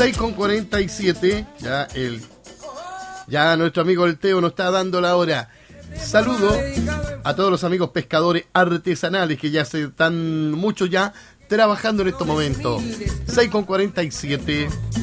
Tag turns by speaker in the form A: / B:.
A: 6:47. Ya nuestro amigo el Teo nos está dando la hora. Saludo a todos los amigos pescadores artesanales que ya se están muchos ya trabajando en estos momentos. 6:47.